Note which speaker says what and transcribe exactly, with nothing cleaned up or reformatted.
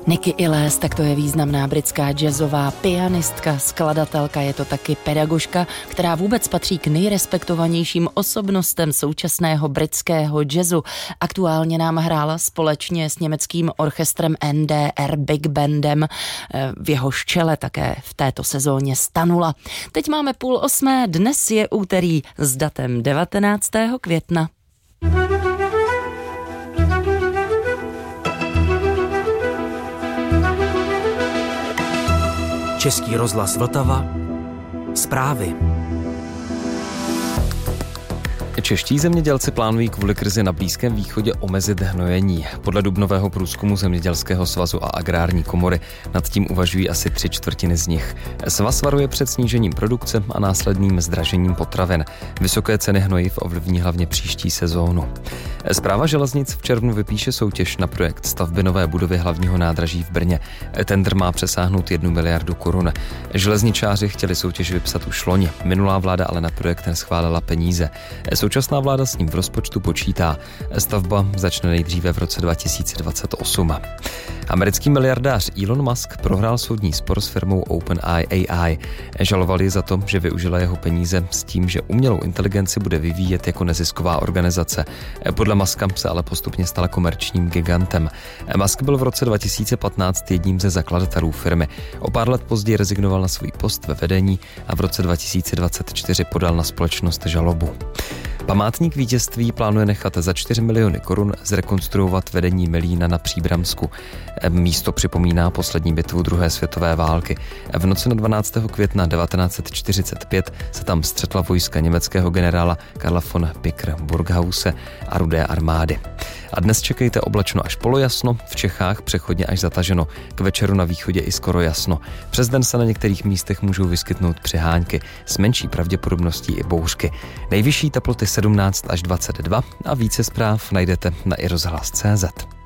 Speaker 1: Nikki Iles, tak to je významná britská jazzová pianistka, skladatelka, je to taky pedagožka, která vůbec patří k nejrespektovanějším osobnostem současného britského jazzu. Aktuálně nám hrála společně s německým orchestrem N D R Big Bandem, v jehož čele také v této sezóně stanula. Teď máme půl osmé, dnes je úterý s datem devatenáctého května.
Speaker 2: Český rozhlas Vltava. Zprávy.
Speaker 3: Čeští zemědělci plánují kvůli krizi na Blízkém východě omezit hnojení. Podle dubnového průzkumu Zemědělského svazu a Agrární komory nad tím uvažují asi tři čtvrtiny z nich. Svaz varuje před snížením produkce a následným zdražením potravin. Vysoké ceny hnojiv ovlivní hlavně příští sezónu. Správa železnic v červnu vypíše soutěž na projekt stavby nové budovy hlavního nádraží v Brně. Tendr má přesáhnout jednu miliardu korun. Železničáři chtěli soutěž vypsat už loni. Minulá vláda ale na projekt neschválila peníze. Současná vláda s ním v rozpočtu počítá. Stavba začne nejdříve v roce dva tisíce dvacet osm. Americký miliardář Elon Musk prohrál soudní spor s firmou OpenAI. Žalovali za to, že využila jeho peníze s tím, že umělou inteligenci bude vyvíjet jako nezisková organizace. Podle Muska se ale postupně stala komerčním gigantem. Musk byl v roce dva tisíce patnáct jedním ze zakladatelů firmy. O pár let později rezignoval na svůj post ve vedení a v roce dva tisíce dvacet čtyři podal na společnost žalobu. Památník vítězství plánuje nechat za čtyři miliony korun zrekonstruovat vedení Melína na Příbramsku. Místo připomíná poslední bitvu druhé světové války. V noci na dvanáctého května devatenáct set čtyřicet pět se tam střetla vojska německého generála Karla von Picker-Burghause a Rudé armády. A dnes čekejte oblačno až polojasno, v Čechách přechodně až zataženo, k večeru na východě i skoro jasno. Přes den se na některých místech můžou vyskytnout přehánky, s menší pravděpodobností i bouřky. Nejvyšší teploty sedmnáct až dvacet dva a více zpráv najdete na i rozhlas tečka cé zet.